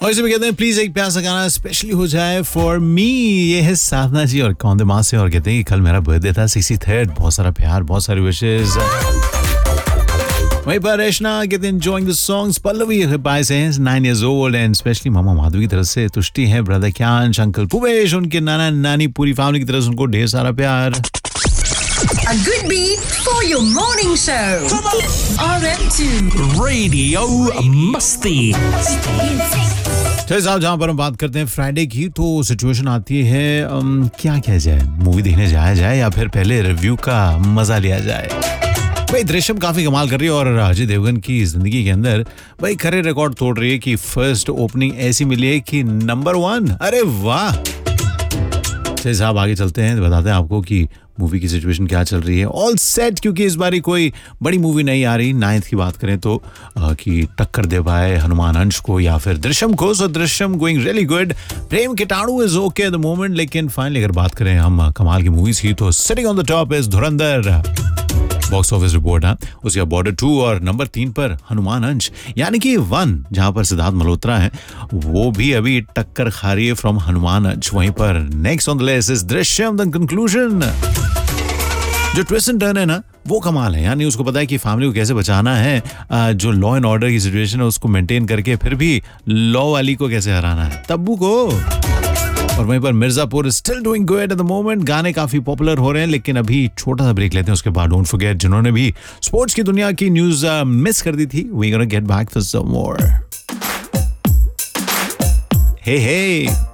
और इसे भी कहते हैं प्लीज एक प्यार सा गाना स्पेशली हो जाए फॉर मी। ये है साधना जी और कौन दिमाग से, और कहते हैं कि कल मेरा बर्थडे था 63rd। बहुत सारा प्यार, बहुत सारी विशेष। वहीं पर रेशना कहते हैं enjoying the songs. Pallavi bye से 9 years old एंड स्पेशली मामा माधवी की तरफ से तुष्टि है, ब्रदर क्यांश, अंकल पुवेश, उनके नाना नानी, पूरी फैमिली की तरफ से उनको ढेर सारा प्यार। A good beat for your morning show. RM2 Radio Musty. चलिए साहब, जहाँ पर हम बात करते हैं फ्राइडे की, तो सिचुएशन आती है क्या किया जाए, मूवी देखने जाया जाए या फिर पहले रिव्यू का मजा लिया जाए। भाई दृश्यम काफी कमाल कर रही है और अजय देवगन की जिंदगी के अंदर भाई खरे रिकॉर्ड तोड़ रही है कि फर्स्ट ओपनिंग ऐसी मिली है कि नंबर 1। अरे वाह। चलिए साहब आगे चलते हैं, बताते हैं आपको कि मूवी की सिचुएशन क्या चल रही है। ऑल सेट, क्योंकि इस बारी कोई बड़ी मूवी नहीं आ रही। 9th की बात करें तो कि टक्कर दे पाए हनुमान अंश को या फिर दृश्यम को। सो दृश्यम गोइंग रियली गुड। प्रेम कीटाणु is okay at the moment, लेकिन फाइनली अगर बात करें हम कमाल की मूवीज की, तो sitting on the top is Dhurandhar box office report. उसके बाद बॉर्डर 2 और नंबर 3 पर हनुमान अंश, यानी कि 1 जहां पर सिद्धार्थ मल्होत्रा है, वो भी अभी टक्कर खा रही है फ्रॉम हनुमान अंश। वहीं पर next on the list is Drishyam the conclusion. जो ट्विस्ट एंड टर्न है ना, वो कमाल है। यानी उसको पता है कि फैमिली को कैसे बचाना है, जो लॉ एंड ऑर्डर की सिचुएशन है उसको मेंटेन करके फिर भी लॉ वाली को कैसे हराना है, तब्बू को। और वहीं पर Mirzapur still doing good at the moment. गाने काफी पॉपुलर हो रहे हैं, लेकिन अभी छोटा सा ब्रेक लेते हैं। उसके बाद डोंट फॉरगेट, जिन्होंने भी स्पोर्ट्स की दुनिया की न्यूज मिस कर दी थी, we gonna get back for some more. Hey